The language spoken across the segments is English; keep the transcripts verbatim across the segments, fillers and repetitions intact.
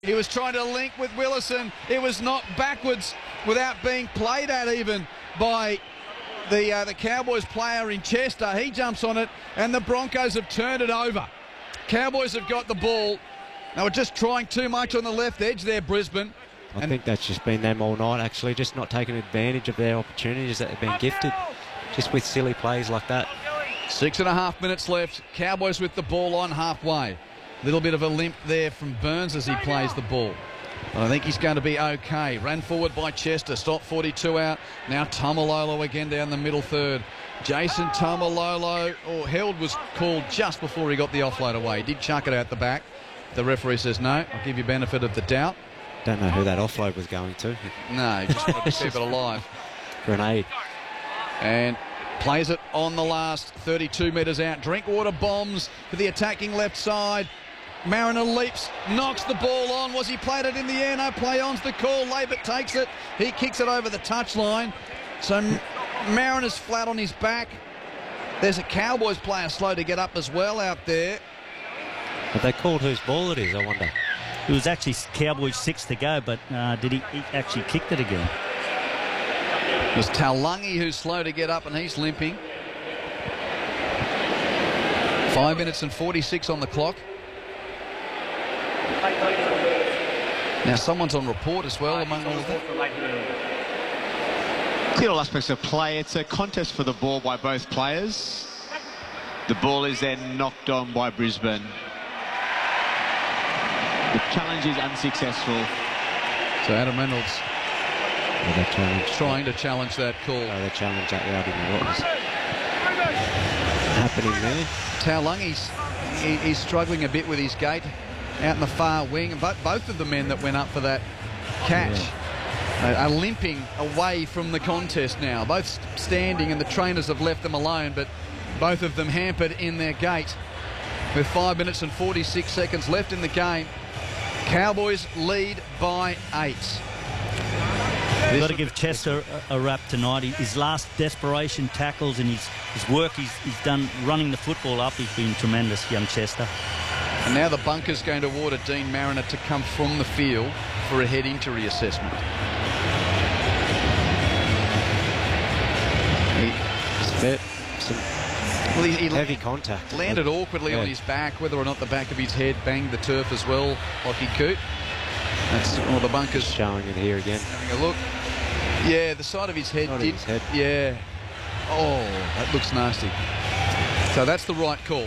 He was trying to link with Willison. It was knocked backwards without being played at even by the uh, the Cowboys player in Chester. He jumps on it and the Broncos have turned it over. Cowboys have got the ball. They were just trying too much on the left edge there, Brisbane. I and think that's just been them all night, actually, just not taking advantage of their opportunities that have been gifted, just with silly plays like that. Six and a half minutes left. Cowboys with the ball on halfway. Little bit of a limp there from Burns as he plays the ball. But I think he's going to be okay. Ran forward by Chester. Stop forty-two out. Now Taumalolo again down the middle third. Jason Taumalolo, or held was called just before he got the offload away. He did chuck it out the back. The referee says no. I'll give you benefit of the doubt. Don't know who that offload was going to. No, just wanted to keep it alive. Grenade. And plays it on the last thirty-two metres out. Drinkwater bombs for the attacking left side. Mariner leaps, knocks the ball on. Was he played it in the air? No, play on's the call. Labert takes it. He kicks it over the touchline. So Mariner's flat on his back. There's a Cowboys player slow to get up as well out there. Have they called whose ball it is, I wonder? It was actually Cowboys six to go, but uh, did he, he actually kicked it again? It was Taulagi who's slow to get up and he's limping. Five minutes and forty-six on the clock. Now someone's on report as well among all of them. See all aspects of play. It's a contest for the ball by both players. The ball is then knocked on by Brisbane. The challenge is unsuccessful. So Adam Reynolds Yeah, trying to challenge that call. Oh, they challenged that. Yeah, I didn't know what was happening there. Taulagi's he, he's struggling a bit with his gait out in the far wing. But both of the men that went up for that catch Yeah. are limping away from the contest now. Both standing and the trainers have left them alone, but both of them hampered in their gait. With five minutes and forty-six seconds left in the game, Cowboys lead by eight. We've got to give Chester a, a rap tonight. His last desperation tackles and his, his work he's, he's done running the football up, he's been tremendous, young Chester. And now the bunker's going to order Dean Mariner to come from the field for a head injury assessment. He, Some well, he, he heavy contact. landed awkwardly Yeah. on his back, whether or not the back of his head banged the turf as well, Lockie Coote. That's well, the bunker's Showing it here again. having a look. Yeah, the side of his head Side of did. his head. Yeah. Oh, that looks nasty. So that's the right call.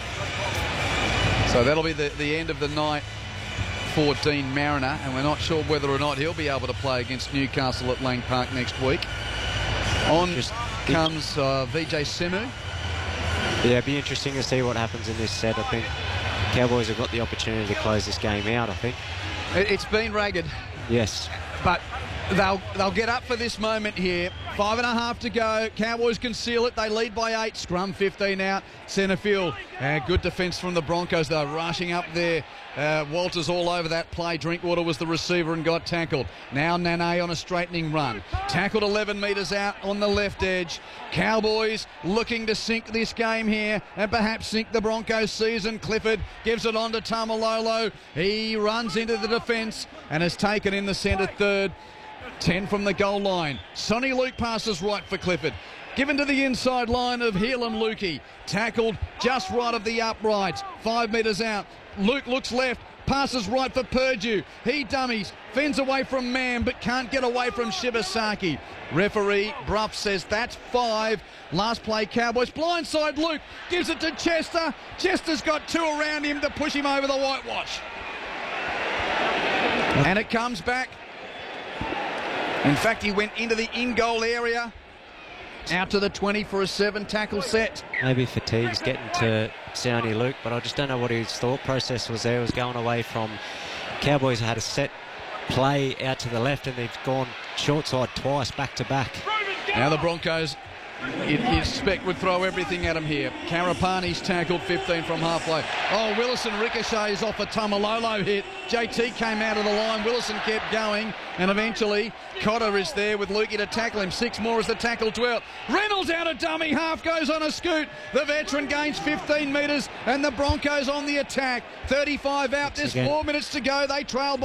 So that'll be the, the end of the night for Dean Mariner, and we're not sure whether or not he'll be able to play against Newcastle at Lang Park next week. On Just- comes uh, V J Semu. Yeah, it'd be interesting to see what happens in this set. I think Cowboys have got the opportunity to close this game out, I think. It, it's been ragged, Yes. but they'll they'll get up for this moment here. Five and a half to go. Cowboys can seal it. They lead by eight. Scrum fifteen out. Centre field. Uh, good defence from the Broncos. They're rushing up there. Uh, Walters all over that play. Drinkwater was the receiver and got tackled. Now Nane on a straightening run. Tackled eleven metres out on the left edge. Cowboys looking to sink this game here and perhaps sink the Broncos season. Clifford gives it on to Taumalolo. He runs into the defence and is taken in the centre third. ten from the goal line. Sonny Luke passes right for Clifford. Given to the inside line of Helam Lukey. Tackled just right of the uprights. Five metres out. Luke looks left. Passes right for Purdue. He dummies. Fends away from Mann but can't get away from Shibasaki. Referee Bruff says that's five. Last play Cowboys. Blindside Luke. Gives it to Chester. Chester's got two around him to push him over the whitewash. And it comes back. In fact, he went into the in-goal area, out to the twenty for a seven tackle set. Maybe fatigue's getting to Sonny Luke, but I just don't know what his thought process was there. It was going away from Cowboys had a set play out to the left and they've gone short side twice back to back. Now the Broncos, you'd expect, would throw everything at him here. Karapani's tackled fifteen from halfway. Oh, Willison ricochets off a Taumalolo hit. J T came out of the line. Willison kept going, and eventually Cotter is there with Lukey to tackle him. Six more as the tackle twelve. Reynolds out of dummy half, goes on a scoot. The veteran gains fifteen metres, and the Broncos on the attack. thirty-five out. There's four minutes to go. They trail by